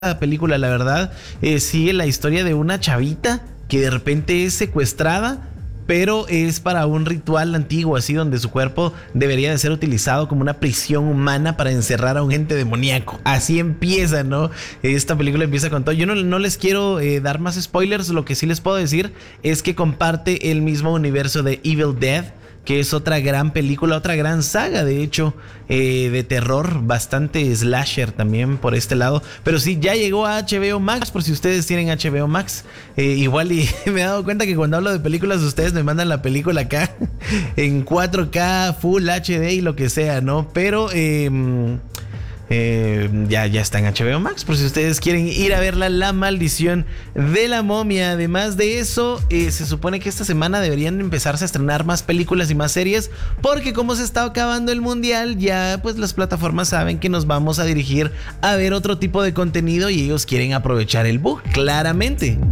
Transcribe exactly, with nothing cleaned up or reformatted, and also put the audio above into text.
La película, la verdad, eh, sigue la historia de una chavita que de repente es secuestrada, pero es para un ritual antiguo, así donde su cuerpo debería de ser utilizado como una prisión humana para encerrar a un ente demoníaco. Así empieza, ¿no? Esta película empieza con todo. Yo no, no les quiero eh, dar más spoilers, lo que sí les puedo decir es que comparte el mismo universo de Evil Dead, que es otra gran película, otra gran saga, de hecho, eh, de terror, bastante slasher también por este lado. Pero sí, ya llegó a H B O Max, por si ustedes tienen H B O Max. Eh, igual y me he dado cuenta que cuando hablo de películas, ustedes me mandan la película acá en cuatro K, Full H D y lo que sea, ¿no? Pero... Eh, Eh, ya, ya está en H B O Max, por si ustedes quieren ir a verla, La Maldición de la Momia. Además de eso, eh, se supone que esta semana deberían empezarse a estrenar más películas y más series, porque como se está acabando el mundial, ya pues las plataformas saben que nos vamos a dirigir a ver otro tipo de contenido y ellos quieren aprovechar el bug, claramente.